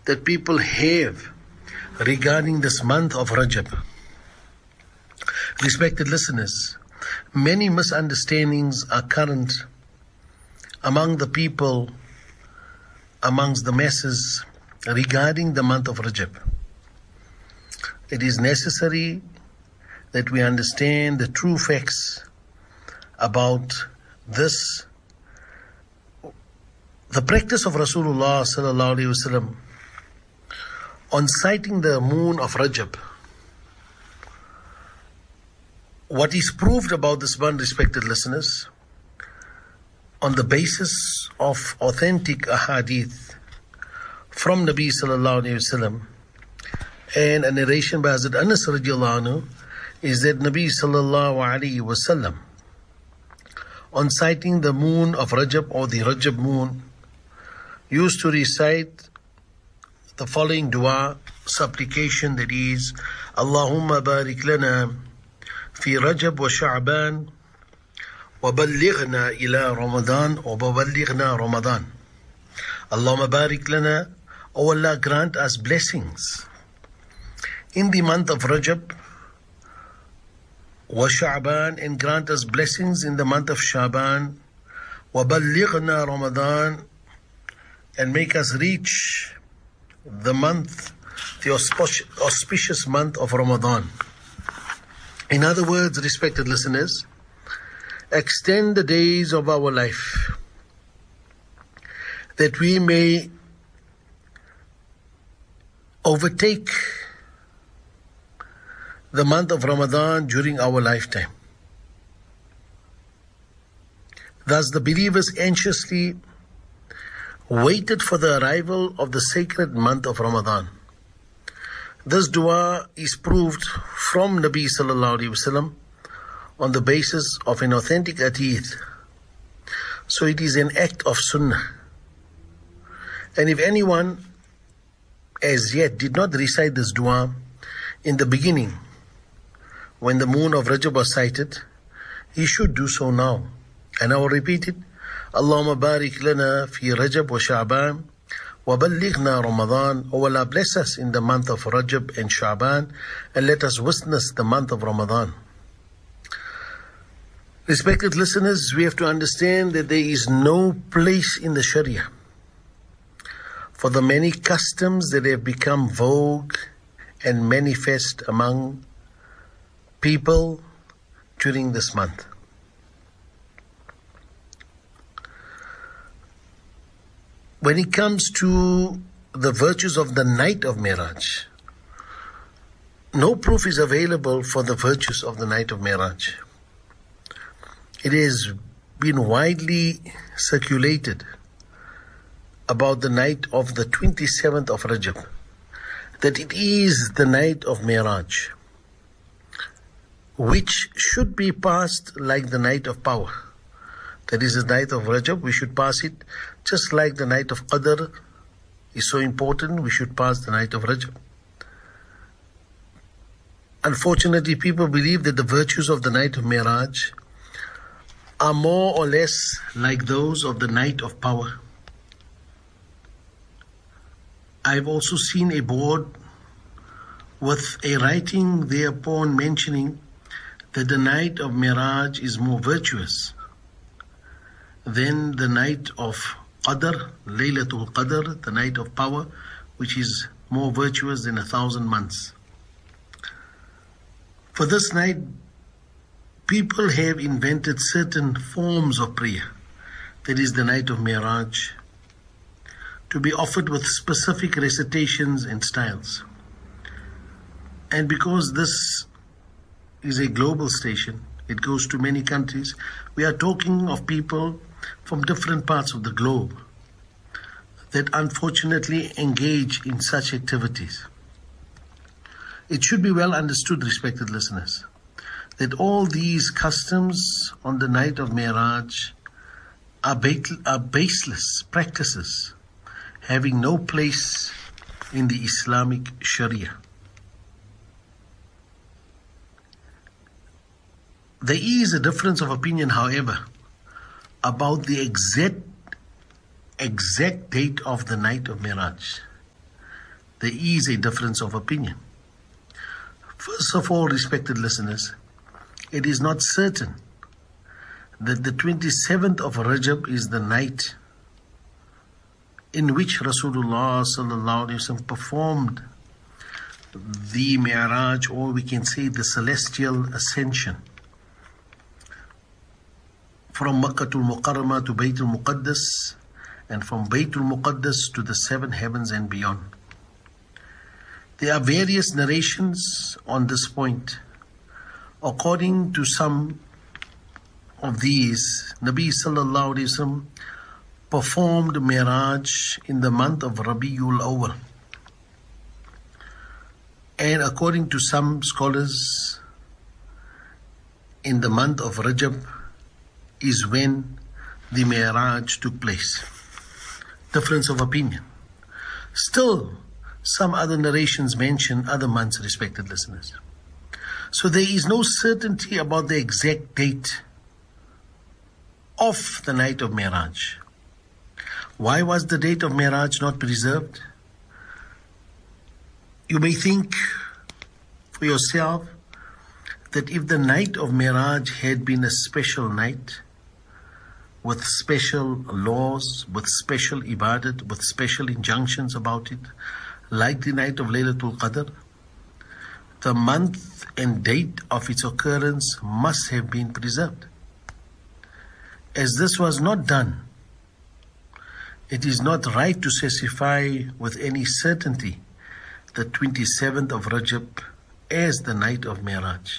that people have regarding this month of Rajab. Respected listeners, many misunderstandings are current among the people, amongst the masses, regarding the month of Rajab. It is necessary that we understand the true facts about this. The practice of Rasulullah sallallahu alaihi wasallam on sighting the moon of Rajab. What is proved about this month, respected listeners, on the basis of authentic ahadith from Nabi sallallahu alaihi wasallam and a narration by Hazrat Anas radiallahu anhu, is that Nabi sallallahu alaihi wasallam, on sighting the moon of Rajab or the Rajab moon, used to recite the following dua, supplication, that is, Allahumma barik lana fi Rajab wa Sha'ban wa ballighna ila Ramadan wa ballighna Ramadan. Allahumma barik lana, O Allah, grant us blessings in the month of Rajab wa Sha'ban, and grant us blessings in the month of Sha'ban, wa ballighna Ramadan, and make us reach the month, the auspicious month of Ramadan. In other words, respected listeners, extend the days of our life that we may overtake the month of Ramadan during our lifetime. Thus the believers anxiously waited for the arrival of the sacred month of Ramadan. This dua is proved from Nabi sallallahu alaihi wasallam on the basis of an authentic hadith. So it is an act of sunnah. And if anyone as yet did not recite this dua in the beginning, when the moon of Rajab was sighted, he should do so now. And I will repeat it. Allahumma barik lana fi Rajab wa Sha'ban wa ballighna Ramadan. O Allah, bless us in the month of Rajab and Sha'ban, and let us witness the month of Ramadan. Respected listeners, we have to understand that there is no place in the Sharia for the many customs that have become vogue and manifest among people during this month. When it comes to the virtues of the night of Miraj, no proof is available for the virtues of the night of Miraj. It has been widely circulated about the night of the 27th of Rajab, that it is the night of Miraj, which should be passed like the night of power. That is the night of Rajab, we should pass it just like the night of Qadr is so important, we should pass the night of Rajab. Unfortunately, people believe that the virtues of the night of Miraj are more or less like those of the night of power. I've also seen a board with a writing thereupon mentioning that the night of Miraj is more virtuous than the night of Qadr, Laylatul Qadr, the night of power, which is more virtuous than 1,000 months. For this night, people have invented certain forms of prayer, that is the night of Miraj, to be offered with specific recitations and styles. And because this is a global station, it goes to many countries, we are talking of people from different parts of the globe that unfortunately engage in such activities. It should be well understood, respected listeners, that all these customs on the night of Miraj are baseless practices having no place in the Islamic Sharia. There is a difference of opinion, however, about the exact date of the night of Miraj. there is a difference of opinion. First of all, respected listeners, it is not certain that the 27th of Rajab is the night in which Rasulullah sallallahu alaihi wasallam performed the Mi'raj, or we can say the celestial ascension from Makkatul Mukarramah to Baytul Muqaddas, and from Baytul Muqaddas to the seven heavens and beyond. There are various narrations on this point. According to some of these, Nabi sallallahu alaihi wasallam performed Mi'raj in the month of Rabiul Awwal. And according to some scholars, in the month of Rajab is when the Mi'raj took place. Difference of opinion. Still, some other narrations mention other months, respected listeners. So there is no certainty about the exact date of the night of Mi'raj. Why was the date of Mi'raj not preserved? You may think for yourself that if the night of Mi'raj had been a special night, with special laws, with special ibadat, with special injunctions about it, like the night of Laylatul Qadr, the month and date of its occurrence must have been preserved. As this was not done, it is not right to specify with any certainty the 27th of Rajab as the night of Mi'raj.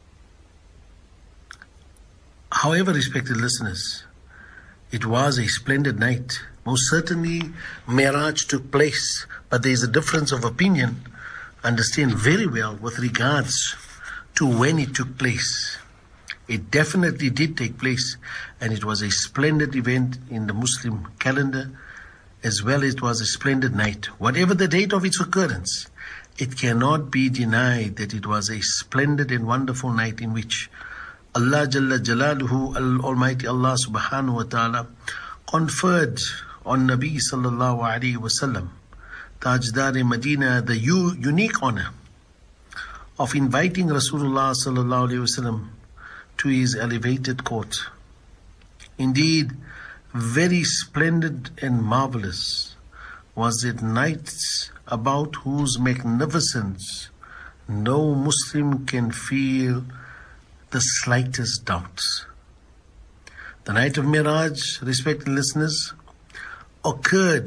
However, respected listeners, it was a splendid night. Most certainly, Mi'raj took place, but there is a difference of opinion, understand very well, with regards to when it took place. It definitely did take place, and it was a splendid event in the Muslim calendar, as well as it was a splendid night. Whatever the date of its occurrence, it cannot be denied that it was a splendid and wonderful night in which Allah Jalla Jalaluhu, Almighty Allah Subhanahu wa Ta'ala, conferred on Nabi Sallallahu Alaihi Wasallam, Tajdar Medina, the unique honor of inviting Rasulullah Sallallahu Alaihi Wasallam to his elevated court. Indeed, very splendid and marvelous was it night about whose magnificence no Muslim can feel the slightest doubts. The night of Mi'raj, respected listeners, occurred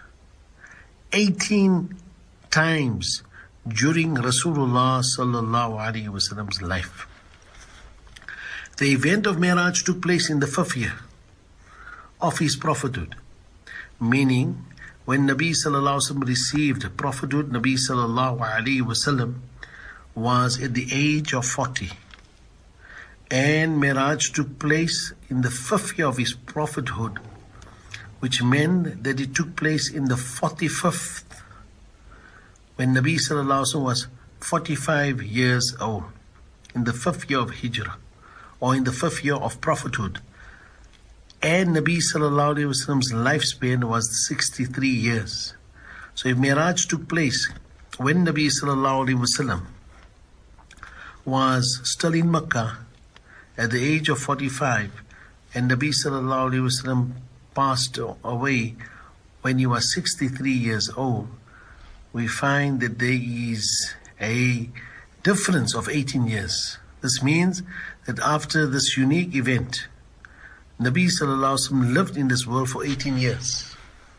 18 times during Rasulullah sallallahu alaihi wasallam's life. The event of Mi'raj took place in the 5th year of his prophethood, meaning when Nabi sallallahu alaihi wasallam received prophethood, Nabi sallallahu alaihi wasallam was at the age of 40. And Mi'raj took place in the 5th year of his prophethood, which meant that it took place in the 45th, when Nabi sallallahu alaihi wasallam was 45 years old, in the 5th year of Hijrah, or in the 5th year of prophethood. And Nabi sallallahu alaihi wasallam's lifespan was 63 years. So if Mi'raj took place when Nabi sallallahu alaihi wasallam was still in Makkah at the age of 45, and Nabi sallallahu alaihi wasallam passed away when he was 63 years old, we find that there is a difference of 18 years. This means that after this unique event, Nabi sallallahu alaihi wasallam lived in this world for 18 years.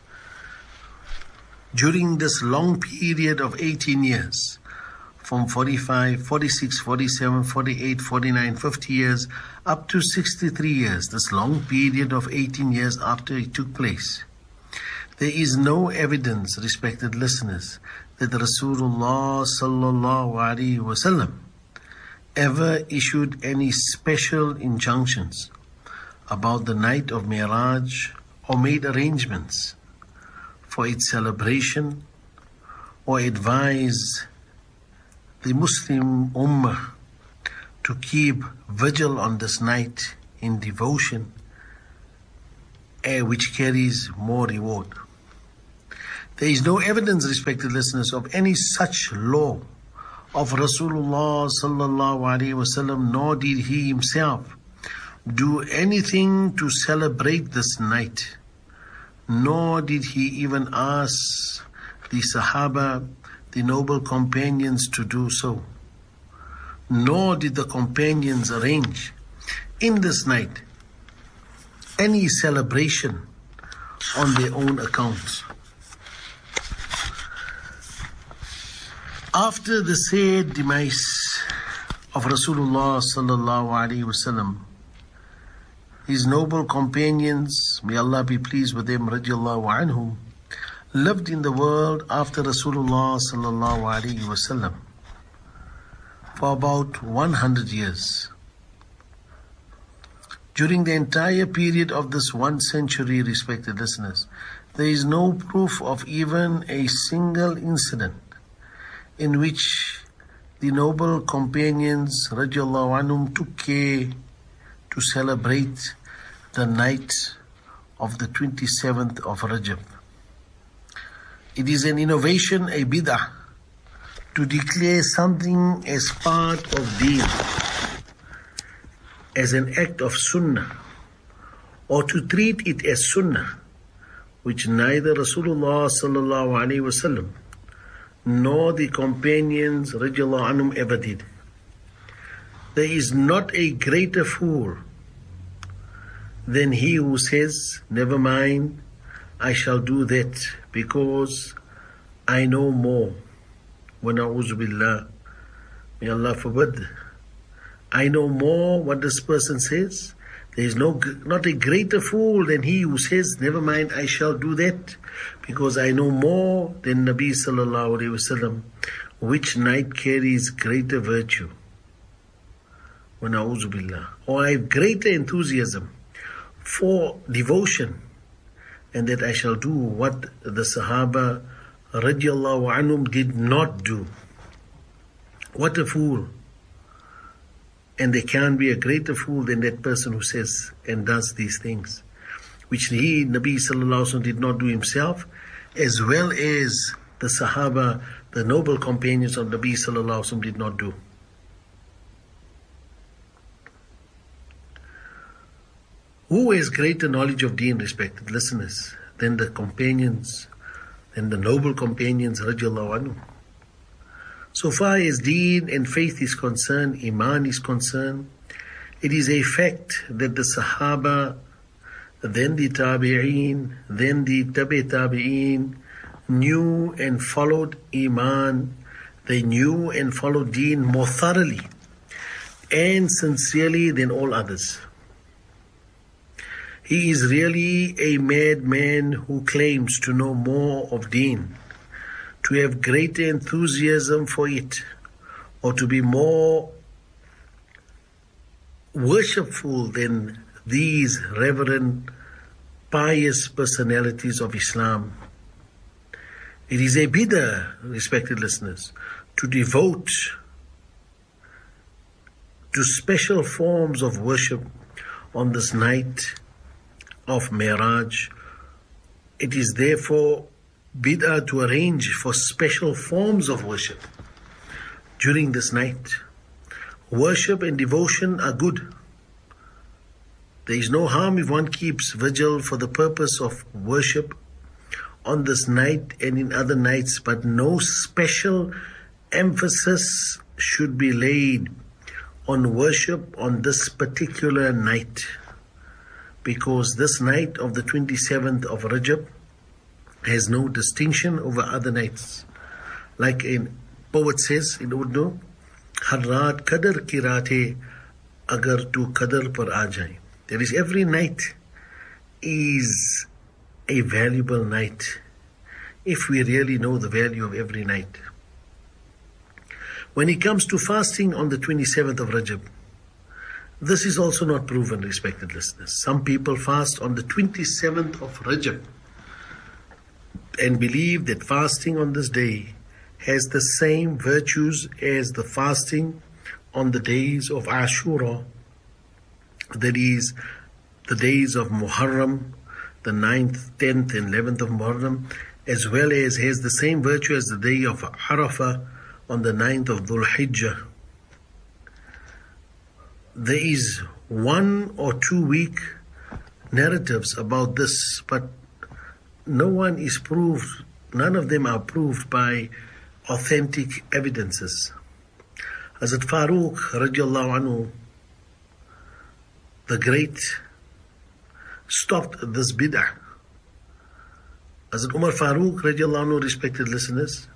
During this long period of 18 years, from 45, 46, 47, 48, 49, 50 years, up to 63 years, this long period of 18 years after it took place, there is no evidence, respected listeners, that Rasulullah sallallahu alaihi wasallam ever issued any special injunctions about the night of Mi'raj, or made arrangements for its celebration, or advised the Muslim Ummah to keep vigil on this night in devotion, which carries more reward. There is no evidence, respected listeners, of any such law of Rasulullah sallallahu alaihi wasallam, nor did he himself do anything to celebrate this night, nor did he even ask the Sahaba, the noble companions, to do so, nor did the companions arrange in this night any celebration on their own account. After the said demise of Rasulullah sallallahu alaihi wasallam, his noble companions, may Allah be pleased with them, radiallahu anhum, lived in the world after Rasulullah sallallahu alaihi wasallam for about 100 years. During the entire period of this 1 century, respected listeners, there is no proof of even a single incident in which the noble companions radiallahu anhum took care to celebrate the night of the 27th of Rajab. It is an innovation, a bid'ah, to declare something as part of deen, as an act of sunnah, or to treat it as sunnah, which neither Rasulullah sallallahu alaihi wasallam nor the companions radiallahu anhum ever did. There is not a greater fool than he who says, never mind, I shall do that because I know more. Wa na'udhu billah, may Allah forbid. I know more what this person says. There is not a greater fool than he who says, never mind, I shall do that because I know more than Nabi sallallahu alaihi wasallam, which night carries greater virtue. Wa na'udhu billah. Or I have greater enthusiasm for devotion, and that I shall do what the Sahaba radiallahu anhum did not do. What a fool. And there can't be a greater fool than that person who says and does these things, which he, Nabi sallallahu alaihi wasallam, did not do himself, as well as the Sahaba, the noble companions of Nabi sallallahu alaihi wasallam, did not do. Who has greater knowledge of deen, respected listeners, than the companions, than the noble companions radiallahu anhu? So far as deen and faith is concerned, iman is concerned, it is a fact that the Sahaba, then the Tabi'een, then the Tabi'een, knew and followed iman. They knew and followed deen more thoroughly and sincerely than all others. He is really a madman who claims to know more of deen, to have greater enthusiasm for it, or to be more worshipful than these reverend, pious personalities of Islam. It is a bid'ah, respected listeners, to devote to special forms of worship on this night of Mi'raj. It is therefore bid'ah to arrange for special forms of worship during this night. Worship and devotion are good. There is no harm if one keeps vigil for the purpose of worship on this night and in other nights, but no special emphasis should be laid on worship on this particular night, because this night of the 27th of Rajab has no distinction over other nights. Like a poet says in Urdu, Har raat qadar ki raat hai, agar tu qadar par aa jaye. That is, every night is a valuable night if we really know the value of every night. When it comes to fasting on the 27th of Rajab, this is also not proven, respected listeners. Some people fast on the 27th of Rajab and believe that fasting on this day has the same virtues as the fasting on the days of Ashura, that is, the days of Muharram, the 9th, 10th and 11th of Muharram, as well as has the same virtue as the day of Arafah on the 9th of Dhul Hijjah. There is 1 or 2 weak narratives about this, but none of them are proved by authentic evidences. Hazrat Farooq radiallahu anhu, the great, stopped this bid'ah. Hazrat Umar Farooq radiallahu anhu, respected listeners,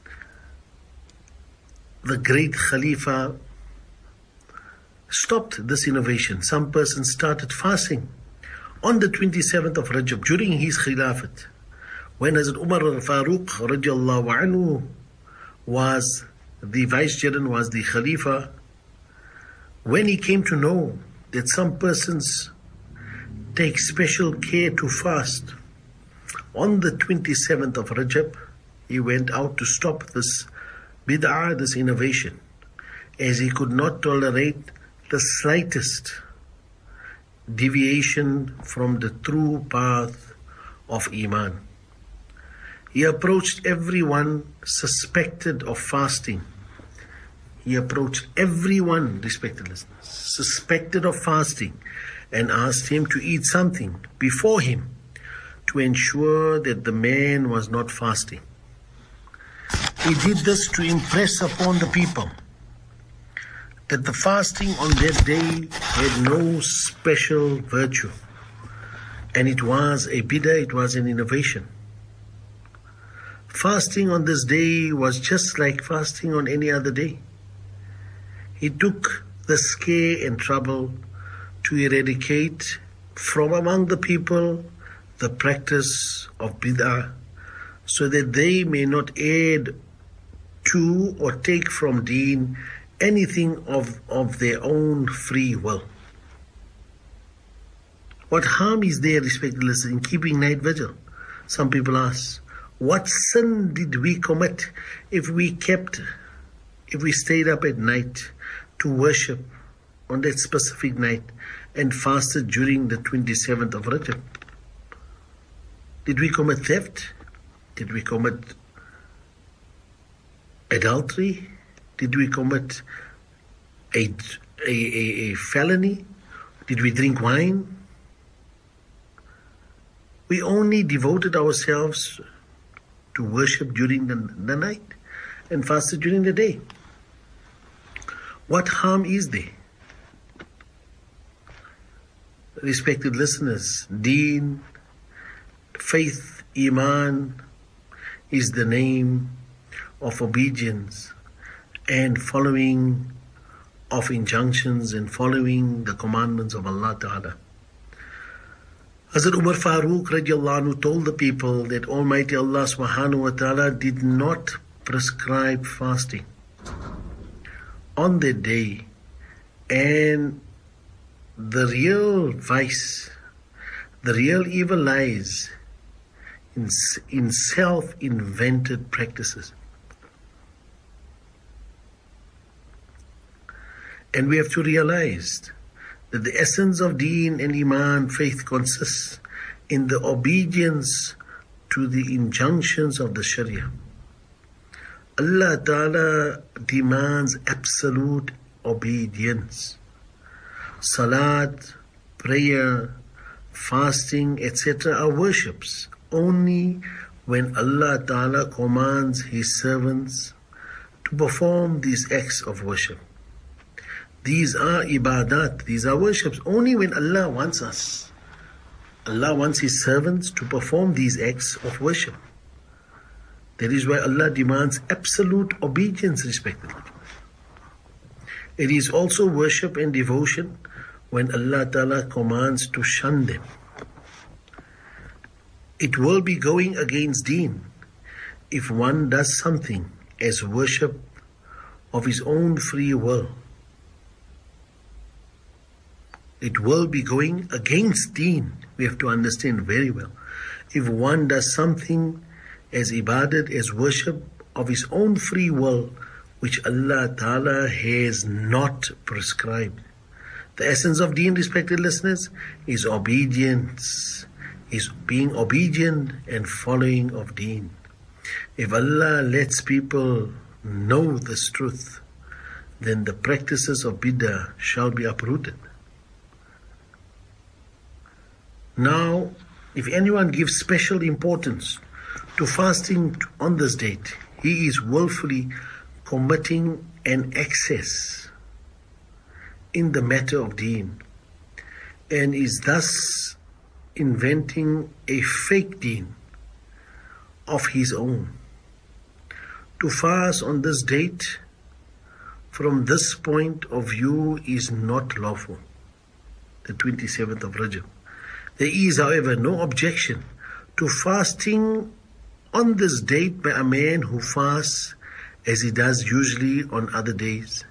the great Khalifa, stopped this innovation. Some persons started fasting on the 27th of Rajab during his Khilafat, when Hazrat Umar Farooq radiallahu anhu was the vicegerent, was the Khalifa. When he came to know that some persons take special care to fast on the 27th of Rajab, he went out to stop this bid'ah, this innovation, as he could not tolerate the slightest deviation from the true path of Iman. He approached everyone suspected of fasting. He approached everyone, respected listeners, suspected of fasting, and asked him to eat something before him to ensure that the man was not fasting. He did this to impress upon the people that the fasting on that day had no special virtue, and it was a bid'ah, it was an innovation. Fasting on this day was just like fasting on any other day. He took the scare and trouble to eradicate from among the people the practice of bid'ah, so that they may not add to or take from deen anything of their own free will. What harm is there, respected listeners, in keeping night vigil? Some people ask, what sin did we commit if we stayed up at night to worship on that specific night and fasted during the 27th of Rajab? Did we commit theft? Did we commit adultery? Did we commit a felony? Did we drink wine? We only devoted ourselves to worship during the night and fasted during the day. What harm is there? Respected listeners, deen, faith, iman is the name of obedience and following of injunctions and following the commandments of Allah Ta'ala. Hazrat Umar Farooq radiallahu anhu told the people that Almighty Allah subhanahu wa ta'ala did not prescribe fasting on that day, and the real vice, the real evil lies in self-invented practices. And we have to realize that the essence of deen and iman, faith, consists in the obedience to the injunctions of the Sharia. Allah Ta'ala demands absolute obedience. Salat, prayer, fasting, etc. are worships only when Allah Ta'ala commands His servants to perform these acts of worship. These are ibadat, these are worships only when Allah wants us. Allah wants His servants to perform these acts of worship. That is why Allah demands absolute obedience, respectively. It is also worship and devotion when Allah Ta'ala commands to shun them. It will be going against deen if one does something as worship of his own free will. It will be going against deen. We have to understand very well. If one does something as ibadat, as worship of his own free will, which Allah Ta'ala has not prescribed. The essence of deen, respected listeners, is obedience, is being obedient and following of deen. If Allah lets people know this truth, then the practices of bid'ah shall be uprooted. Now, if anyone gives special importance to fasting on this date, he is willfully committing an excess in the matter of deen and is thus inventing a fake deen of his own. To fast on this date from this point of view is not lawful, the 27th of Rajab. There is, however, no objection to fasting on this date by a man who fasts as he does usually on other days.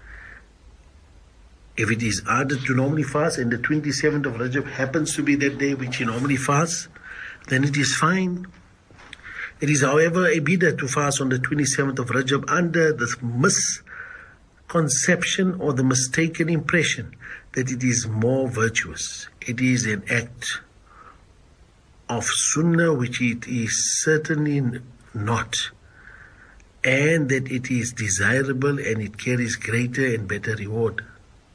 If it is added to normally fast and the 27th of Rajab happens to be that day which he normally fasts, then it is fine. It is, however, a bid'ah to fast on the 27th of Rajab under the misconception or the mistaken impression that it is more virtuous. It is an act of sunnah which it is certainly not, and that it is desirable and it carries greater and better reward.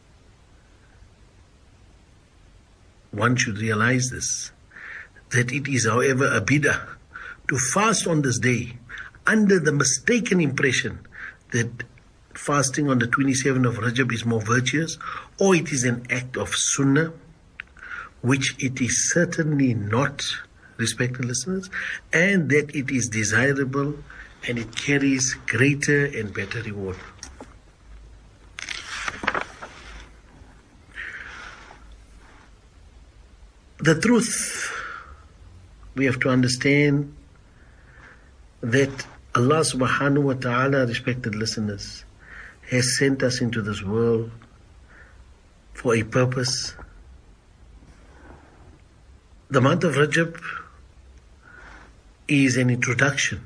One should realize this, that it is, however, a bid'ah to fast on this day under the mistaken impression that fasting on the 27th of Rajab is more virtuous, or it is an act of sunnah, which it is certainly not, respected listeners, and that it is desirable and it carries greater and better reward. The truth, we have to understand that Allah subhanahu wa ta'ala, respected listeners, has sent us into this world for a purpose. The month of Rajab is an introduction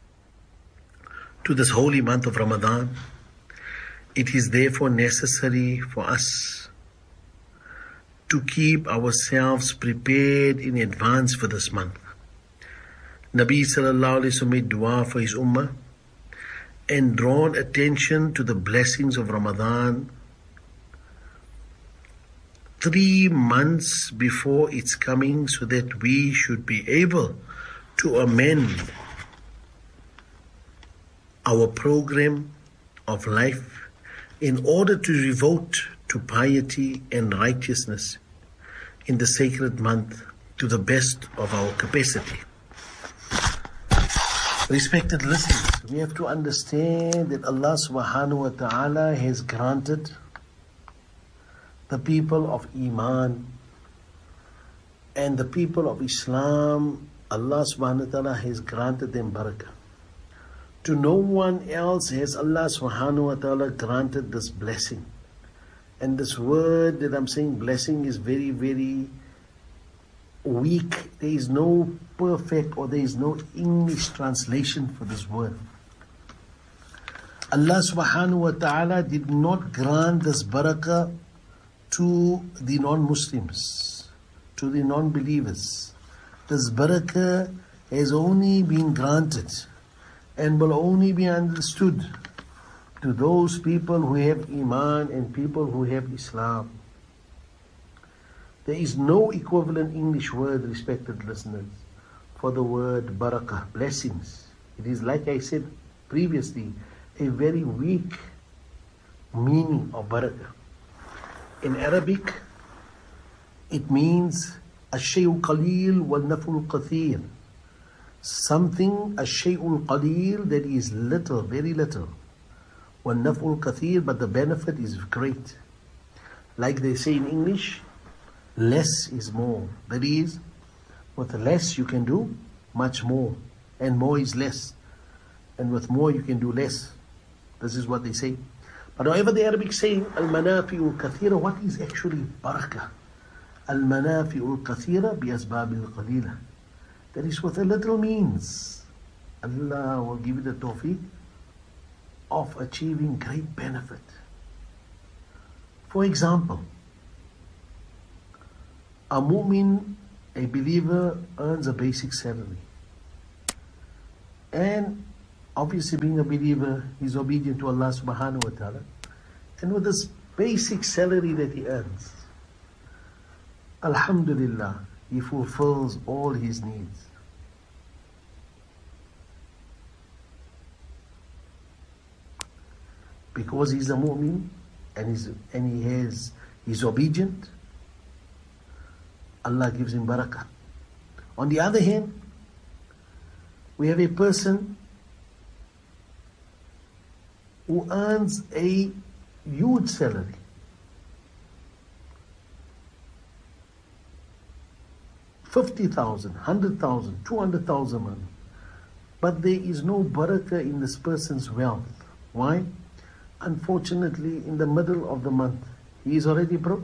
to this holy month of Ramadan. It is therefore necessary for us to keep ourselves prepared in advance for this month. Nabi sallallahu alayhi wa sallam made dua for his ummah and drawn attention to the blessings of Ramadan 3 months before its coming, so that we should be able to amend our program of life in order to devote to piety and righteousness in the sacred month to the best of our capacity. Respected listeners, we have to understand that Allah subhanahu wa ta'ala has granted the people of Iman and the people of Islam, Allah subhanahu wa ta'ala has granted them barakah. To no one else has Allah subhanahu wa ta'ala granted this blessing. And this word that I'm saying, blessing, is very, very weak. There is no perfect or there is no English translation for this word. Allah subhanahu wa ta'ala did not grant this barakah to the non-Muslims, to the non-believers. This barakah has only been granted and will only be understood to those people who have Iman and people who have Islam. There is no equivalent English word, respected listeners, for the word barakah, blessings. It is, like I said previously, a very weak meaning of barakah. In Arabic, it means الشيء قليل والنفع الكثير. Something, الشيء القليل, that is little, very little. والنفع الكثير, but the benefit is great. Like they say in English, less is more. That is, with less you can do much more, and more is less. And with more you can do less. This is what they say. But however, the Arabic saying, al-manafi'u kathira, what is actually barakah? Al-manafi'u kathira bi-asbabil qalila. That is with a little means. Allah will give you the tawfiq of achieving great benefit. For example, a mu'min a believer earns a basic salary. And obviously being a believer, he's obedient to Allah subhanahu wa ta'ala. And with this basic salary that he earns, alhamdulillah, he fulfills all his needs. Because he's a mu'min and he's obedient, Allah gives him barakah. On the other hand, we have a person who earns a huge salary. $50,000, $100,000, $200,000 money. But there is no barakah in this person's wealth. Why? Unfortunately, in the middle of the month, he is already broke.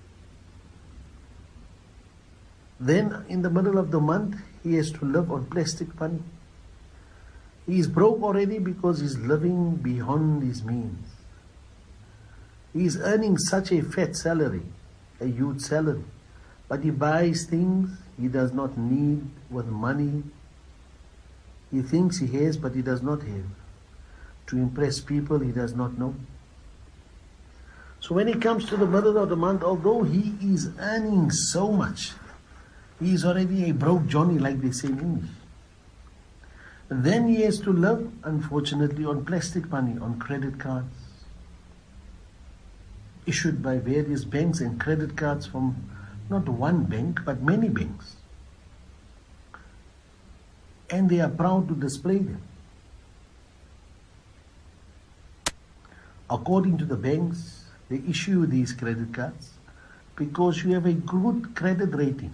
Then, in the middle of the month, he has to live on plastic money. He is broke already because he's living beyond his means. He is earning such a fat salary, a huge salary, but he buys things he does not need with money. He thinks he has, but he does not have. To impress people he does not know. So when he comes to the middle of the month, although he is earning so much, he is already a broke Johnny, like they say in English. And then he has to live, unfortunately, on plastic money, on credit cards, issued by various banks, and credit cards from not one bank, but many banks. And they are proud to display them. According to the banks, they issue these credit cards because you have a good credit rating.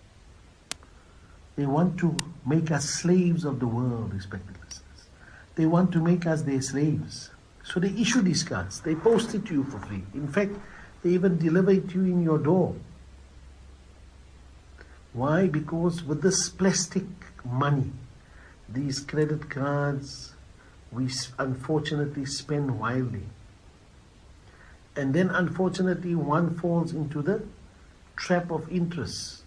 They want to make us slaves of the world, respected listeners. They want to make us their slaves. So they issue these cards. They post it to you for free. In fact, they even deliver it to you in your door. Why? Because with this plastic money, these credit cards, we unfortunately spend wildly. And then unfortunately one falls into the trap of interest.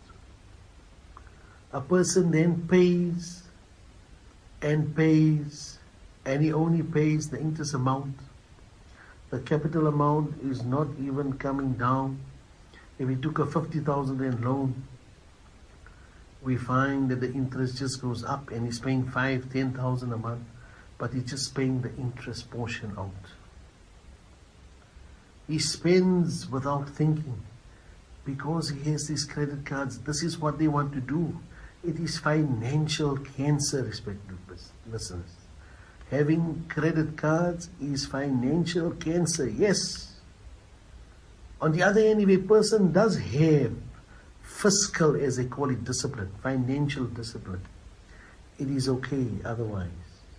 A person then pays and pays, and he only pays the interest amount. The capital amount is not even coming down. If he took a 50,000 rand loan, we find that the interest just goes up and he's paying 5,000, 10,000 a month, but he's just paying the interest portion out. He spends without thinking because he has these credit cards. This is what they want to do. It is financial cancer, respected listeners. Having credit cards is financial cancer, yes. On the other hand, if a person does have fiscal, as they call it, discipline, financial discipline, it is okay otherwise.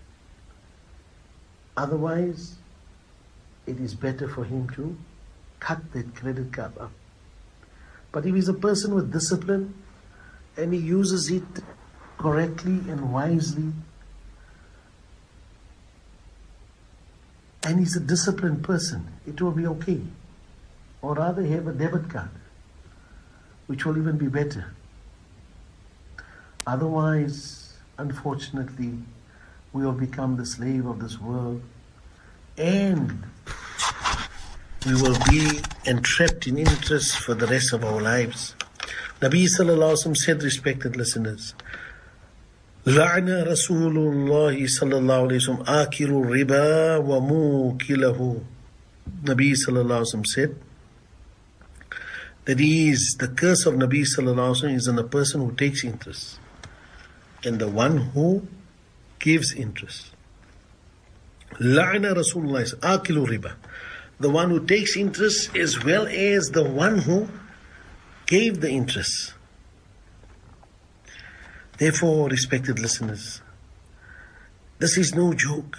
Otherwise, it is better for him to cut that credit card up. But if he's a person with discipline and he uses it correctly and wisely, and he's a disciplined person, it will be okay. Or rather have a debit card, which will even be better. Otherwise, unfortunately, we will become the slave of this world, and we will be entrapped in interest for the rest of our lives. Nabi sallallahu alaihi wasallam said, respected listeners, لعن رسول الله صلى الله عليه وسلم آكل الربا وموكله. Nabi sallallahu alaihi wasallam said that the curse of Nabi sallallahu alaihi wasallam is on the person who takes interest and the one who gives interest. لعن رسول الله آكل الربا, the one who takes interest as well as the one who gave the interest. Therefore, respected listeners, this is no joke.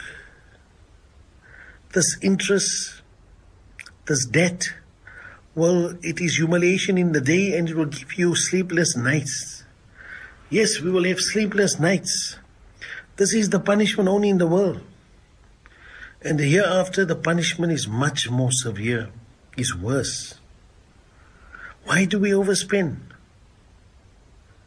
This interest, this debt, well, it is humiliation in the day and it will give you sleepless nights. Yes, we will have sleepless nights. This is the punishment only in the world. And the hereafter, the punishment is much more severe, is worse. Why do we overspend?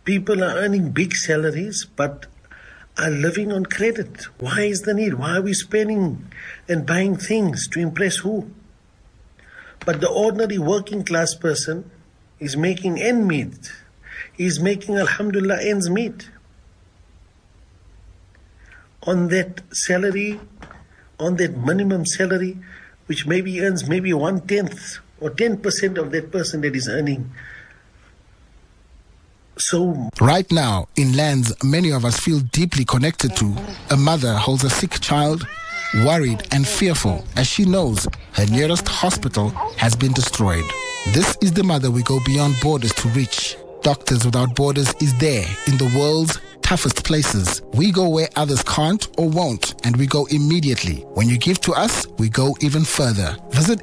People are earning big salaries but are living on credit. Why is the need? Why are we spending and buying things to impress who? But the ordinary working class person is making ends meet. He's making, alhamdulillah, ends meet. On that salary, on that minimum salary, which maybe earns maybe 1/10 or 10% of that person that is earning. So right now, in lands many of us feel deeply connected to, a mother holds a sick child, worried and fearful as she knows her nearest hospital has been destroyed. This is the mother we go beyond borders to reach. Doctors Without Borders is there in the world's toughest places. We go where others can't or won't, and we go immediately. When you give to us, we go even further. Visit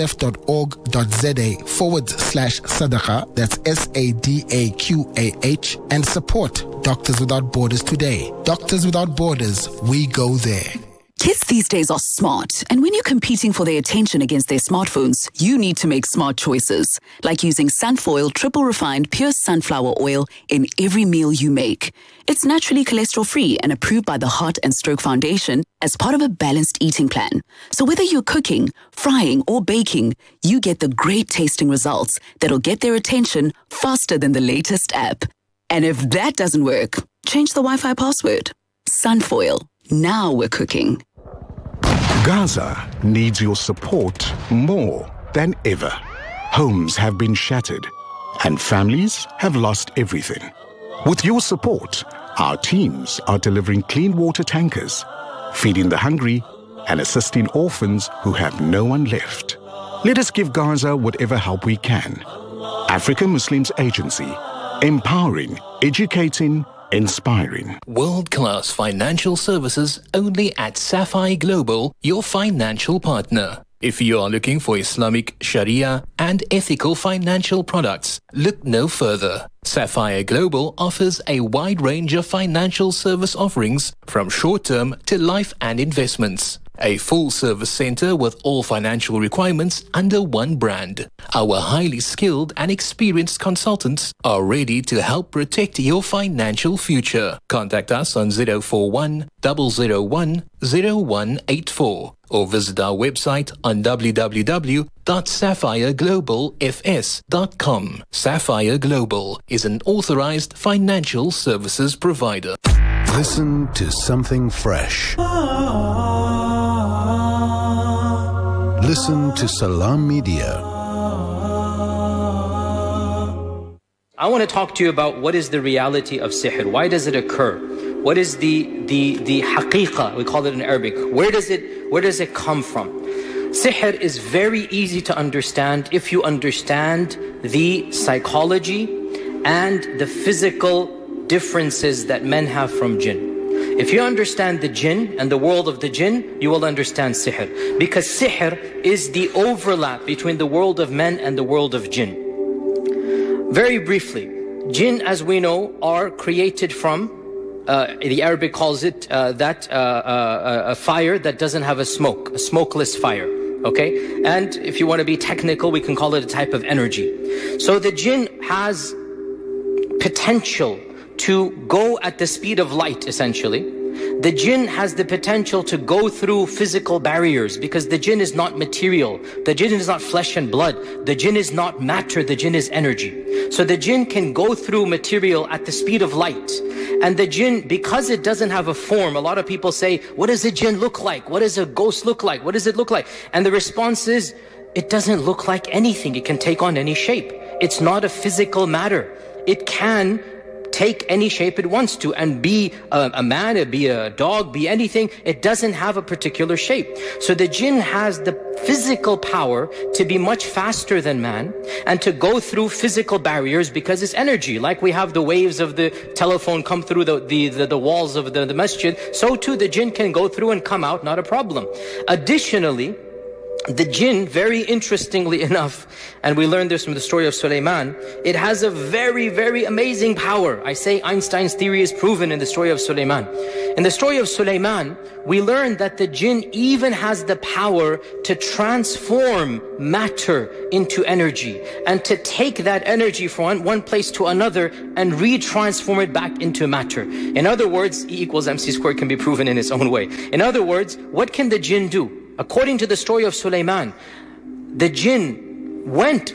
msf.org.za/sadaqa, that's SADAQAH, and support Doctors Without Borders today. Doctors Without Borders, we go there. Kids these days are smart, and when you're competing for their attention against their smartphones, you need to make smart choices, like using Sunfoil triple refined pure sunflower oil in every meal you make. It's naturally cholesterol-free and approved by the Heart and Stroke Foundation as part of a balanced eating plan. So whether you're cooking, frying, or baking, you get the great tasting results that'll get their attention faster than the latest app. And if that doesn't work, change the Wi-Fi password. Sunfoil. Now we're cooking. Gaza needs your support more than ever. Homes have been shattered and families have lost everything. With your support, our teams are delivering clean water tankers, feeding the hungry and assisting orphans who have no one left. Let us give Gaza whatever help we can. African Muslims Agency, empowering, educating, inspiring. World-class financial services only at Sapphire Global, your financial partner. If you are looking for Islamic, Sharia and ethical financial products, look no further. Sapphire Global offers a wide range of financial service offerings from short-term to life and investments. A full-service center with all financial requirements under one brand. Our highly skilled and experienced consultants are ready to help protect your financial future. Contact us on 041 001 0184 or visit our website on www.sapphireglobalfs.com. Sapphire Global is an authorized financial services provider. Listen to something fresh. Listen to Salam Media. I want to talk to you about what is the reality of sihr. Why does it occur? What is the haqiqah? We call it in Arabic. Where does it come from? Sihr is very easy to understand if you understand the psychology and the physical differences that men have from jinn. If you understand the jinn and the world of the jinn, you will understand sihr. Because sihr is the overlap between the world of men and the world of jinn. Very briefly, jinn, as we know, are created from, the Arabic calls it a fire that doesn't have a smoke, a smokeless fire. Okay? And if you want to be technical, we can call it a type of energy. So the jinn has potential to go at the speed of light, essentially. The jinn has the potential to go through physical barriers because the jinn is not material. The jinn is not flesh and blood. The jinn is not matter. The jinn is energy. So the jinn can go through material at the speed of light. And the jinn, because it doesn't have a form, a lot of people say, what does a jinn look like? What does a ghost look like? What does it look like? And the response is, it doesn't look like anything. It can take on any shape. It's not a physical matter. It can take any shape it wants to and be a man, be a dog, be anything. It doesn't have a particular shape. So the jinn has the physical power to be much faster than man and to go through physical barriers because it's energy. Like we have the waves of the telephone come through the walls of the masjid, so too the jinn can go through and come out, not a problem. Additionally, The jinn, very interestingly enough, and we learned this from the story of Sulaiman, it has a very, very amazing power. I say Einstein's theory is proven in the story of Sulaiman. In the story of Sulaiman, we learned that the jinn even has the power to transform matter into energy and to take that energy from one place to another and retransform it back into matter. In other words, E equals MC squared can be proven in its own way. In other words, what can the jinn do? According to the story of Sulaiman, the jinn went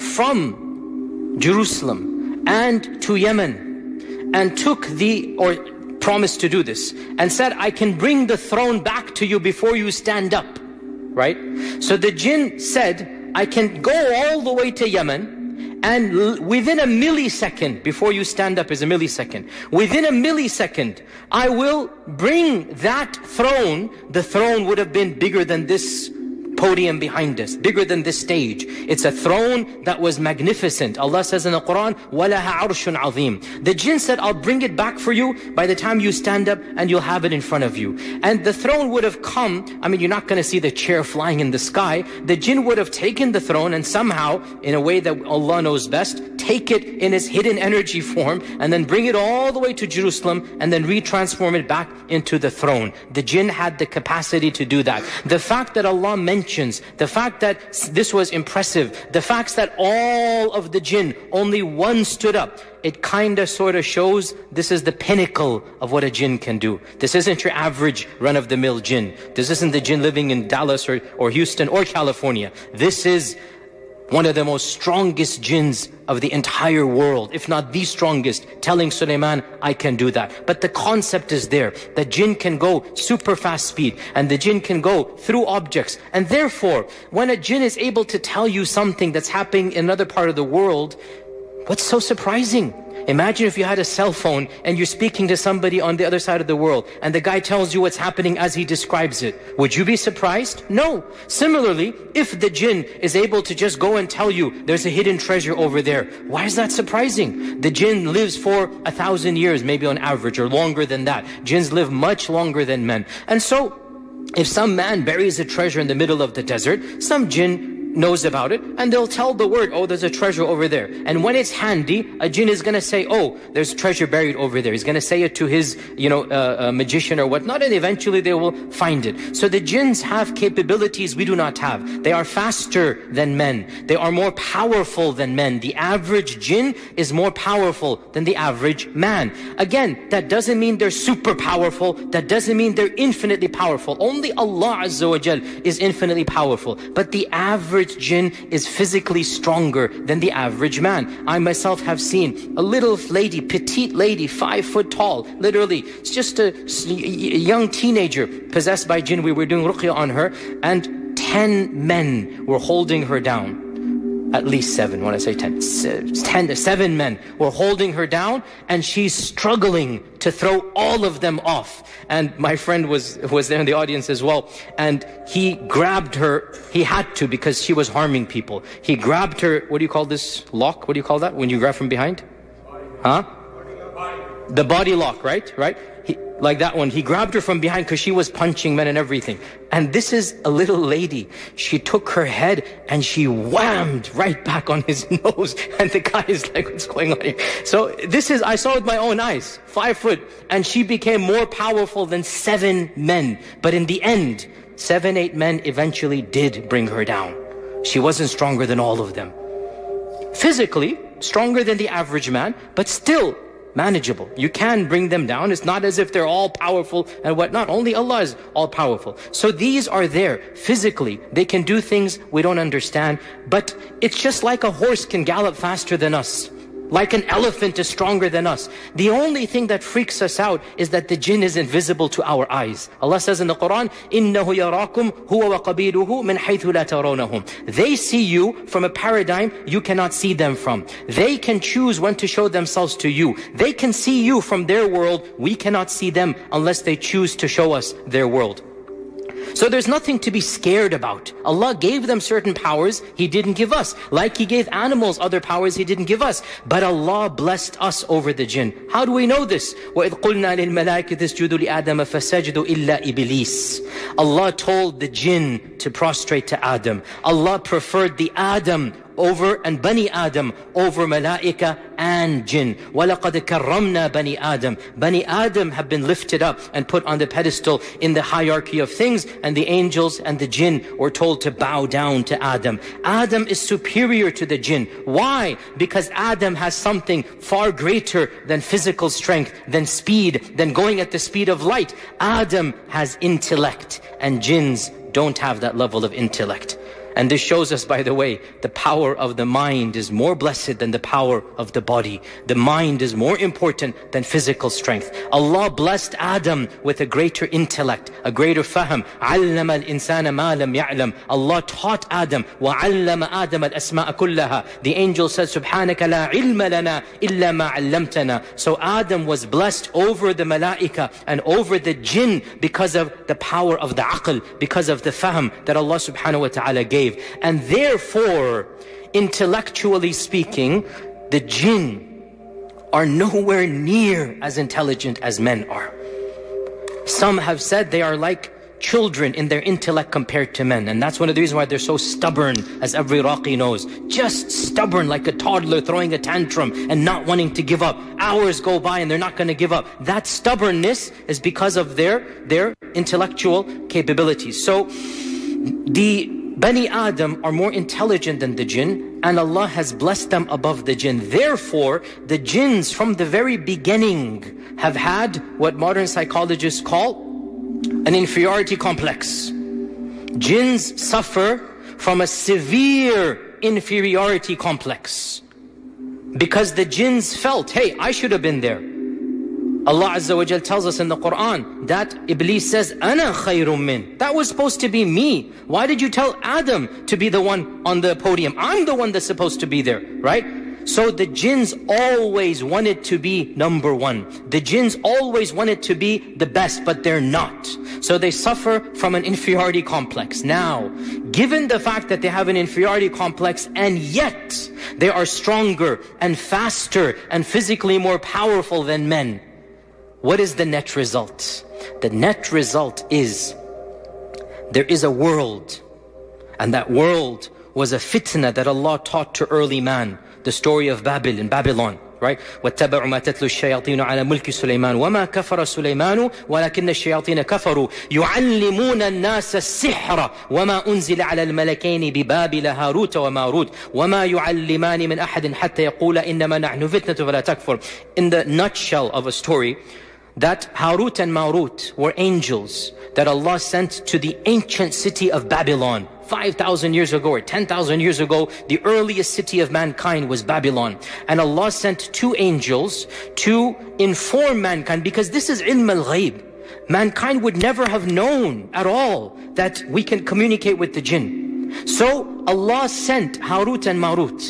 from Jerusalem and to Yemen and took or promised to do this and said, I can bring the throne back to you before you stand up, right? So the jinn said, I can go all the way to Yemen, and within a millisecond, before you stand up is a millisecond, within a millisecond, I will bring that throne. The throne would have been bigger than this podium behind us, bigger than this stage. It's a throne that was magnificent. Allah says in the Quran, وَلَهَا عَرْشٌ عَظِيمٌ. The jinn said, I'll bring it back for you by the time you stand up, and you'll have it in front of you. And the throne would have come, I mean, you're not going to see the chair flying in the sky. The jinn would have taken the throne and somehow, in a way that Allah knows best, take it in its hidden energy form and then bring it all the way to Jerusalem and then retransform it back into the throne. The jinn had the capacity to do that. The fact that Allah mentions, the fact that this was impressive, the fact that all of the jinn, only one stood up, it kind of sort of shows this is the pinnacle of what a jinn can do. This isn't your average run-of-the-mill jinn. This isn't the jinn living in Dallas or Houston or California. This is one of the most strongest jinns of the entire world, if not the strongest, telling Sulaiman, I can do that. But the concept is there. The jinn can go super fast speed, and the jinn can go through objects. And therefore, when a jinn is able to tell you something that's happening in another part of the world, what's so surprising? Imagine if you had a cell phone and you're speaking to somebody on the other side of the world and the guy tells you what's happening as he describes it. Would you be surprised? No. Similarly, if the jinn is able to just go and tell you there's a hidden treasure over there, why is that surprising? The jinn lives for 1,000 years, maybe on average, or longer than that. Jinns live much longer than men. And so, if some man buries a treasure in the middle of the desert, some jinn knows about it, and they'll tell the word, oh, there's a treasure over there. And when it's handy, a jinn is going to say, oh, there's treasure buried over there. He's going to say it to his, magician or whatnot, and eventually they will find it. So the jinns have capabilities we do not have. They are faster than men. They are more powerful than men. The average jinn is more powerful than the average man. Again, that doesn't mean they're super powerful. That doesn't mean they're infinitely powerful. Only Allah Azza wa Jal is infinitely powerful. But the average jinn is physically stronger than the average man. I myself have seen a little lady, petite lady, 5 foot tall, literally. It's just a young teenager possessed by jinn. We were doing ruqya on her, and 10 men were holding her down. At least 7, when I say 10, 7 men were holding her down, and she's struggling to throw all of them off. And my friend was there in the audience as well, and he grabbed her. He had to, because she was harming people. He grabbed her, what do you call this lock? What do you call that when you grab from behind? Huh? The body lock, right? Right? Like that one. He grabbed her from behind because she was punching men and everything. And this is a little lady. She took her head and she whammed right back on his nose. And the guy is like, what's going on here? So this is, I saw it with my own eyes, 5 foot. And she became more powerful than 7 men. But in the end, 7, 8 men eventually did bring her down. She wasn't stronger than all of them. Physically, stronger than the average man, but still manageable. You can bring them down. It's not as if they're all powerful and whatnot. Only Allah is all powerful. So these are there physically. They can do things we don't understand. But it's just like a horse can gallop faster than us. Like an elephant is stronger than us. The only thing that freaks us out is that the jinn is invisible to our eyes. Allah says in the Quran, إِنَّهُ يَرَاكُمْ هُوَ وَقَبِيلُهُ مِنْ حَيْثُ لَا تَرَوْنَهُمْ. They see you from a paradigm you cannot see them from. They can choose when to show themselves to you. They can see you from their world. We cannot see them unless they choose to show us their world. So there's nothing to be scared about. Allah gave them certain powers He didn't give us. Like He gave animals other powers He didn't give us. But Allah blessed us over the jinn. How do we know this? وَإِذْ قُلْنَا لِلْمَلَائِكَةِ اسْجُدُوا لِآدَمَ فَسَجَدُوا إِلَّا إِبْلِيسَ. Allah told the jinn to prostrate to Adam. Allah preferred the Adam over and Bani Adam over Malaika and Jinn. وَلَقَدْ كَرَّمْنَا بَنِي آدَمَ. Bani Adam have been lifted up and put on the pedestal in the hierarchy of things, and the angels and the Jinn were told to bow down to Adam. Adam is superior to the Jinn. Why? Because Adam has something far greater than physical strength, than speed, than going at the speed of light. Adam has intellect, and jinns don't have that level of intellect. And this shows us, by the way, the power of the mind is more blessed than the power of the body. The mind is more important than physical strength. Allah blessed Adam with a greater intellect, a greater fahm. عَلَّمَ الْإِنسَانَ مَا لَمْ يَعْلَمْ. Allah taught Adam. وَعَلَّمَ آدَمَ الْأَسْمَاءَ كُلَّهَا. The angel said, سُبْحَانَكَ لَا عِلْمَ لَنَا إِلَّا مَا عَلَّمْتَنَا. So Adam was blessed over the malaika and over the jinn because of the power of the aql, because of the fahm that Allah subhanahu wa ta'ala gave. And therefore, intellectually speaking, the jinn are nowhere near as intelligent as men are. Some have said they are like children in their intellect compared to men. And that's one of the reasons why they're so stubborn, as every Iraqi knows. Just stubborn, like a toddler throwing a tantrum and not wanting to give up. Hours go by and they're not going to give up. That stubbornness is because of their intellectual capabilities. So the Bani Adam are more intelligent than the jinn, and Allah has blessed them above the jinn. Therefore, the jinns from the very beginning have had what modern psychologists call an inferiority complex. Jinns suffer from a severe inferiority complex because the jinns felt, hey, I should have been there. Allah Azza wa Jal tells us in the Quran that Iblis says, Ana khayrun min. That was supposed to be me. Why did you tell Adam to be the one on the podium? I'm the one that's supposed to be there, right? So the jinns always wanted to be number one. The jinns always wanted to be the best, but they're not. So they suffer from an inferiority complex. Now, given the fact that they have an inferiority complex and yet they are stronger and faster and physically more powerful than men, what is the net result? The net result is there is a world, and that world was a fitna that Allah taught to early man. The story of Babylon, right? وَاتَّبَعُوا مَا تَتْلُو الشَّيَاطِينُ عَلَى مُلْكِ سُلَيْمَانَ وَمَا كَفَرَ سُلَيْمَانُ وَلَكِنَّ الشَّيَاطِينَ كَفَرُوا يُعَلِّمُونَ النَّاسَ السِّحْرَ وَمَا أُنزِلَ عَلَى الْمَلَكَيْنِ بِبَابِلَ هَارُوتَ وَمَارُوتَ وَمَا يُعَلِّمَانِ مِنْ أَحَدٍ حَتَّى يَقُولَ إِنَّمَا نَحْنُ فِتْنَةٌ فَلَا تَكْفُرْ. In the nutshell of a story, that Harut and Marut were angels that Allah sent to the ancient city of Babylon. 5,000 years ago or 10,000 years ago, the earliest city of mankind was Babylon. And Allah sent two angels to inform mankind, because this is ilm al-ghayb. Mankind would never have known at all that we can communicate with the jinn. So Allah sent Harut and Marut.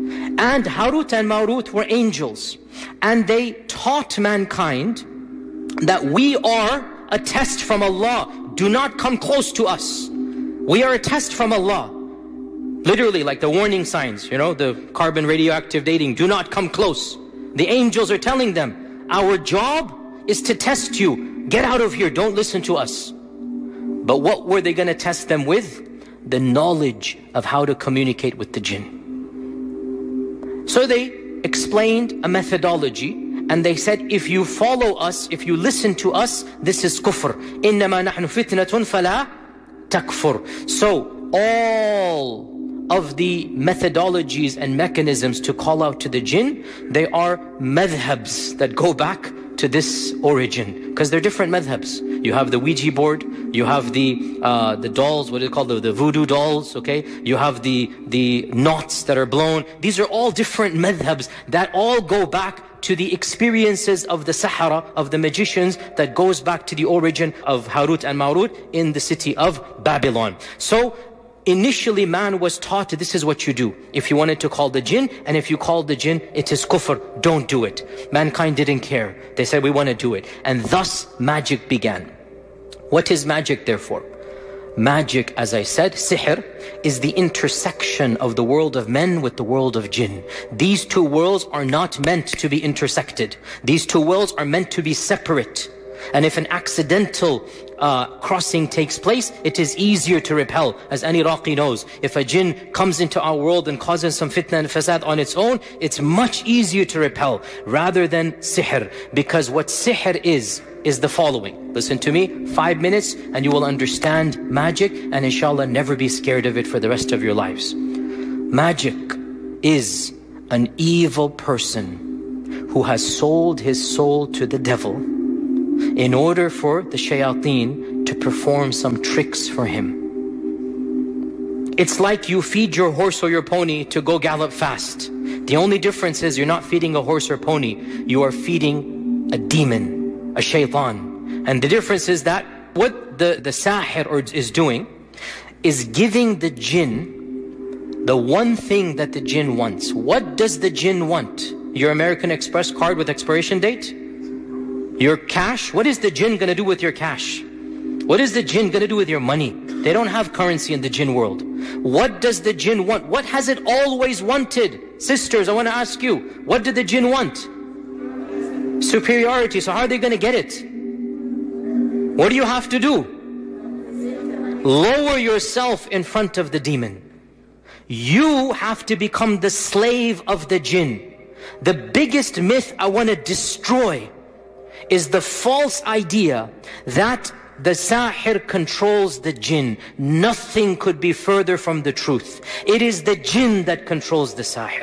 And Harut and Marut were angels. And they taught mankind that we are a test from Allah. Do not come close to us. We are a test from Allah. Literally, like the warning signs, you know, the carbon radioactive dating, do not come close. The angels are telling them, our job is to test you. Get out of here, don't listen to us. But what were they going to test them with? The knowledge of how to communicate with the jinn. So they explained a methodology. And they said, if you follow us, if you listen to us, this is kufr. إِنَّمَا نَحْنُ فِتْنَةٌ فَلَا تَكْفُرْ. So all of the methodologies and mechanisms to call out to the jinn, they are madhabs that go back to this origin, because they're different madhabs. You have the Ouija board, you have the dolls, what do they call the voodoo dolls, okay? You have the knots that are blown. These are all different madhabs that all go back to the experiences of the Sahara, of the magicians, that goes back to the origin of Harut and Marut in the city of Babylon. So initially man was taught, this is what you do. If you wanted to call the jinn, and if you called the jinn, it is kufr, don't do it. Mankind didn't care. They said, we want to do it. And thus magic began. What is magic therefore? Magic, as I said, sihr, is the intersection of the world of men with the world of jinn. These two worlds are not meant to be intersected. These two worlds are meant to be separate. And if an accidental crossing takes place, it is easier to repel. As any Raqi knows, if a jinn comes into our world and causes some fitna and fasad on its own, it's much easier to repel rather than sihr. Because what sihr is the following. Listen to me, 5 minutes and you will understand magic, and inshallah never be scared of it for the rest of your lives. Magic is an evil person who has sold his soul to the devil in order for the shayateen to perform some tricks for him. It's like you feed your horse or your pony to go gallop fast. The only difference is you're not feeding a horse or pony, you are feeding a demon, a shaitan. And the difference is that what the sahir is doing is giving the jinn the one thing that the jinn wants. What does the jinn want? Your American Express card with expiration date? Your cash? What is the jinn going to do with your cash? What is the jinn going to do with your money? They don't have currency in the jinn world. What does the jinn want? What has it always wanted? Sisters, I want to ask you, what did the jinn want? Superiority. So how are they going to get it? What do you have to do? Lower yourself in front of the demon. You have to become the slave of the jinn. The biggest myth I want to destroy is the false idea that the sahir controls the jinn. Nothing could be further from the truth. It is the jinn that controls the sahir.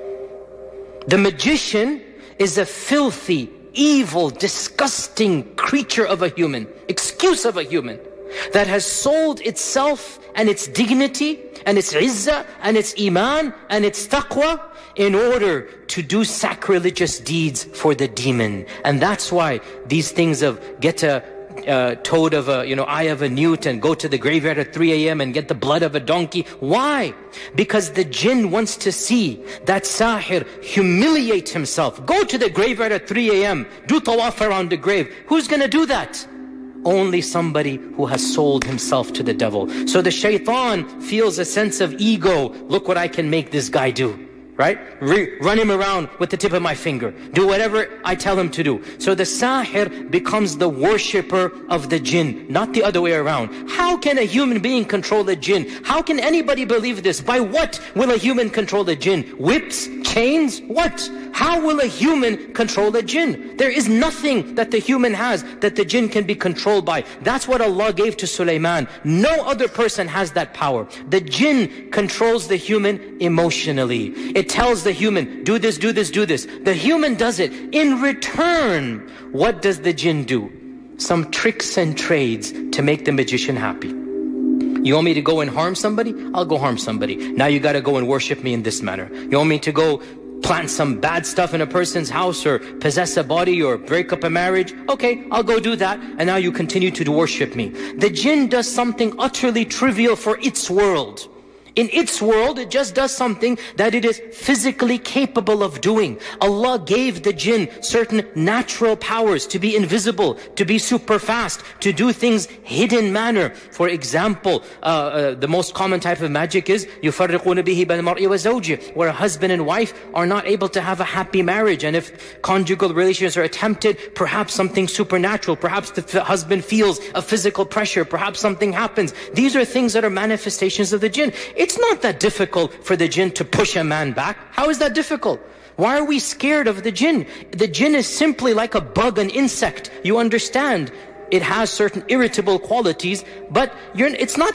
The magician is a filthy, evil, disgusting creature of a human, excuse of a human, that has sold itself and its dignity and its izzah and its iman and its taqwa in order to do sacrilegious deeds for the demon. And that's why these things of get a toad of a, eye of a newt and go to the graveyard at 3 a.m. and get the blood of a donkey. Why? Because the jinn wants to see that sahir humiliate himself. Go to the graveyard at 3 a.m. Do tawaf around the grave. Who's going to do that? Only somebody who has sold himself to the devil. So the shaitan feels a sense of ego. Look what I can make this guy do. Right? Run him around with the tip of my finger. Do whatever I tell him to do. So the sahir becomes the worshipper of the jinn, not the other way around. How can a human being control the jinn? How can anybody believe this? By what will a human control the jinn? Whips? Chains? What? How will a human control the jinn? There is nothing that the human has that the jinn can be controlled by. That's what Allah gave to Sulaiman. No other person has that power. The jinn controls the human emotionally. It tells the human, do this, do this, do this. The human does it. In return, what does the jinn do? Some tricks and trades to make the magician happy. You want me to go and harm somebody? I'll go harm somebody. Now you got to go and worship me in this manner. You want me to go plant some bad stuff in a person's house or possess a body or break up a marriage? Okay, I'll go do that. And now you continue to worship me. The jinn does something utterly trivial for its world. In its world, it just does something that it is physically capable of doing. Allah gave the jinn certain natural powers to be invisible, to be super fast, to do things hidden manner. For example, the most common type of magic is يُفَرِّقُونَ بِهِ بَيْنَ الْمَرْءِ وَزَوْجِهِ, where a husband and wife are not able to have a happy marriage. And if conjugal relations are attempted, perhaps something supernatural, perhaps the husband feels a physical pressure, perhaps something happens. These are things that are manifestations of the jinn. It's not that difficult for the jinn to push a man back. How is that difficult? Why are we scared of the jinn? The jinn is simply like a bug, an insect. You understand, it has certain irritable qualities, but you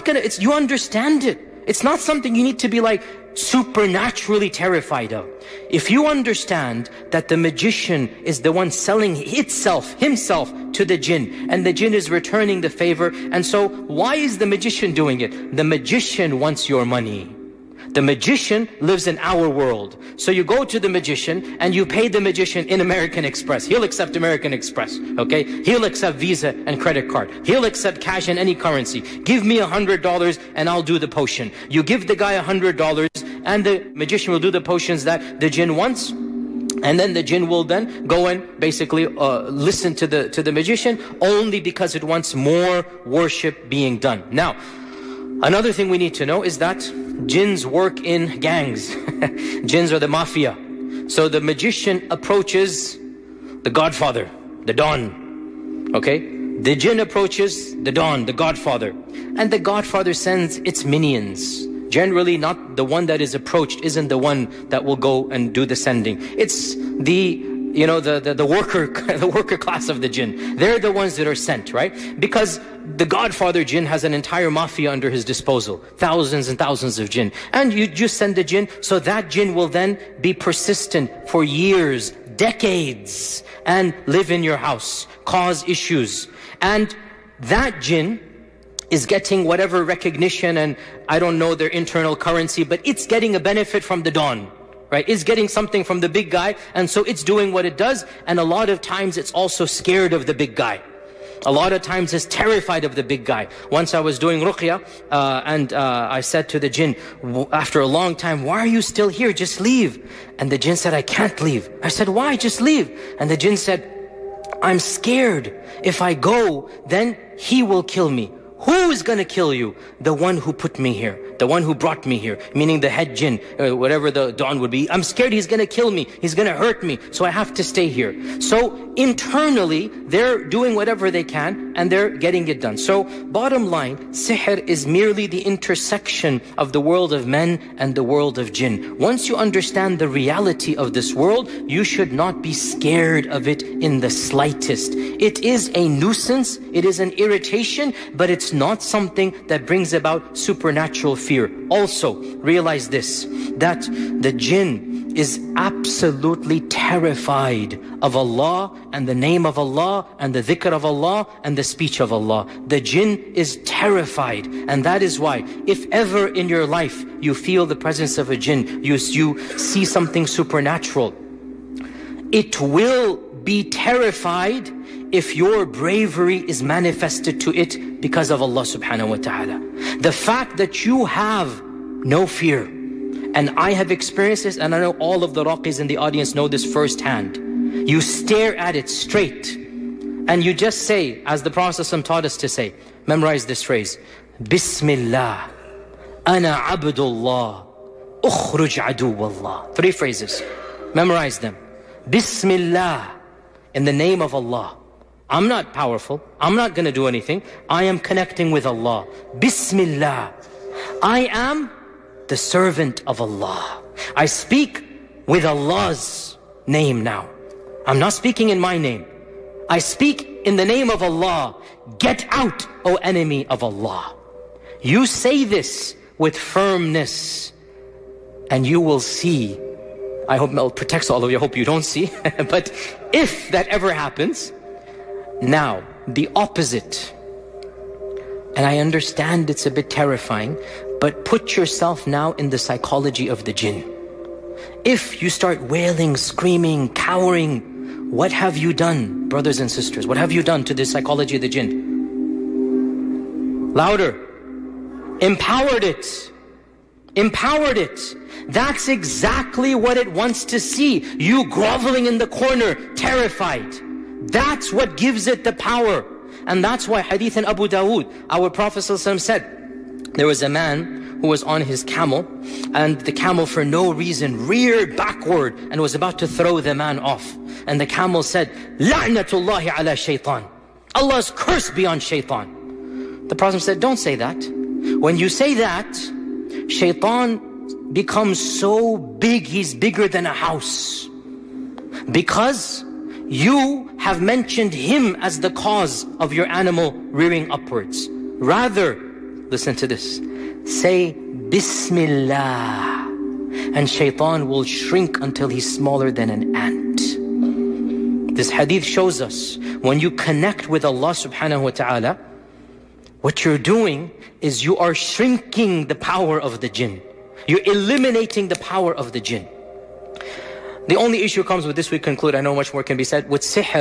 understand it. It's not something you need to be like supernaturally terrified of. If you understand that the magician is the one selling himself to the jinn, and the jinn is returning the favor, and so why is the magician doing it? The magician wants your money. The magician lives in our world. So you go to the magician and you pay the magician in American Express. He'll accept American Express, okay? He'll accept Visa and credit card. He'll accept cash in any currency. Give me $100 and I'll do the potion. You give the guy $100 and the magician will do the potions that the jinn wants. And then the jinn will then go and basically listen to the magician only because it wants more worship being done. Now, another thing we need to know is that jinns work in gangs. Jinns are the mafia. So the magician approaches the godfather, the Don. Okay? The jinn approaches the Don, the godfather. And the godfather sends its minions. Generally, not the one that is approached isn't the one that will go and do the sending. It's the worker class of the jinn. They're the ones that are sent, right? Because the godfather jinn has an entire mafia under his disposal. Thousands and thousands of jinn. And you just send the jinn, so that jinn will then be persistent for years, decades, and live in your house, cause issues. And that jinn is getting whatever recognition, and I don't know their internal currency, but it's getting a benefit from the Don, right? It's getting something from the big guy, and so it's doing what it does, and a lot of times it's also scared of the big guy. A lot of times it's terrified of the big guy. Once I was doing ruqya, and I said to the jinn, after a long time, why are you still here? Just leave. And the jinn said, I can't leave. I said, why? Just leave. And the jinn said, I'm scared. If I go, then he will kill me. Who is going to kill you? The one who put me here, the one who brought me here, meaning the head jinn, whatever the Don would be. I'm scared he's going to kill me, he's going to hurt me, so I have to stay here. So internally, they're doing whatever they can and they're getting it done. So bottom line, sihr is merely the intersection of the world of men and the world of jinn. Once you understand the reality of this world, you should not be scared of it in the slightest. It is a nuisance, it is an irritation, but it's not something that brings about supernatural fear. Also, realize this, that the jinn is absolutely terrified of Allah and the name of Allah and the dhikr of Allah and the speech of Allah. The jinn is terrified, and that is why if ever in your life you feel the presence of a jinn, you see something supernatural, it will be terrified if your bravery is manifested to it because of Allah subhanahu wa ta'ala. The fact that you have no fear, and I have experienced this, and I know all of the raqis in the audience know this firsthand. You stare at it straight, and you just say, as the Prophet ﷺ taught us to say, memorize this phrase, Bismillah, Ana Abdullah, Ukhruj Aduwallah. 3 phrases. Memorize them. Bismillah, in the name of Allah. I'm not powerful. I'm not going to do anything. I am connecting with Allah. Bismillah. I am the servant of Allah. I speak with Allah's name now. I'm not speaking in my name. I speak in the name of Allah. Get out, O enemy of Allah. You say this with firmness, and you will see. I hope Allah protects all of you. I hope you don't see. But if that ever happens, now the opposite. And I understand it's a bit terrifying, but put yourself now in the psychology of the jinn. If you start wailing, screaming, cowering, what have you done, brothers and sisters? What have you done to the psychology of the jinn? Louder. Empowered it. Empowered it. That's exactly what it wants to see. You groveling in the corner, terrified. That's what gives it the power. And that's why hadith in Abu Dawood, our Prophet ﷺ said, there was a man who was on his camel, and the camel for no reason reared backward and was about to throw the man off. And the camel said, La'natullahi ala shaitan. Allah's curse be on shaitan. The Prophet said, don't say that. When you say that, shaitan becomes so big, he's bigger than a house. Because you have mentioned him as the cause of your animal rearing upwards. Rather, listen to this, say Bismillah, and shaitan will shrink until he's smaller than an ant. This hadith shows us, when you connect with Allah subhanahu wa ta'ala, what you're doing is you are shrinking the power of the jinn. You're eliminating the power of the jinn. The only issue comes with this, we conclude, I know much more can be said, with sihr,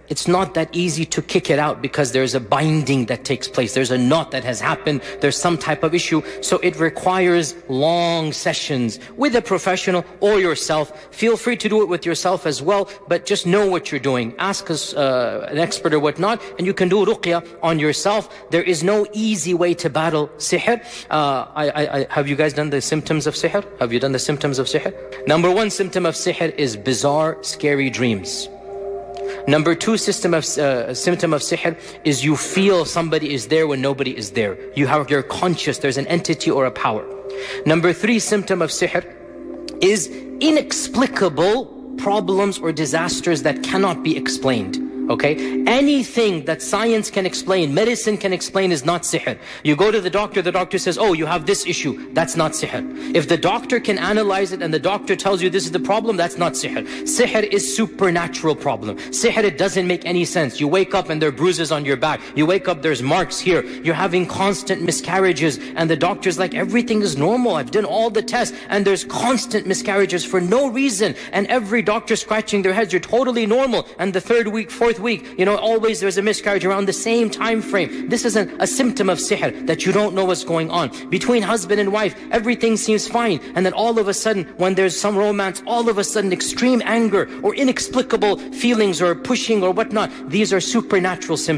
it's not that easy to kick it out because there's a binding that takes place. There's a knot that has happened. There's some type of issue. So it requires long sessions with a professional or yourself. Feel free to do it with yourself as well, but just know what you're doing. Ask us, an expert or whatnot, and you can do ruqya on yourself. There is no easy way to battle sihr. Have you guys done the symptoms of sihr? Have you done the symptoms of sihr? Number one symptom of sihr is bizarre, scary dreams. Number two symptom of sihr is you feel somebody is there when nobody is there. You're conscious, there's an entity or a power. Number three symptom of sihr is inexplicable problems or disasters that cannot be explained. Okay? Anything that science can explain, medicine can explain is not sihr. You go to the doctor says, oh, you have this issue. That's not sihr. If the doctor can analyze it and the doctor tells you this is the problem, that's not sihr. Sihr is supernatural problem. Sihr, it doesn't make any sense. You wake up and there are bruises on your back. You wake up, there's marks here. You're having constant miscarriages and the doctor's like, everything is normal. I've done all the tests and there's constant miscarriages for no reason. And every doctor scratching their heads, you're totally normal. And the third week, fourth week, always there's a miscarriage around the same time frame. This is a symptom of sihr, that you don't know what's going on. Between husband and wife, everything seems fine. And then all of a sudden, when there's some romance, all of a sudden extreme anger or inexplicable feelings or pushing or whatnot. These are supernatural symptoms.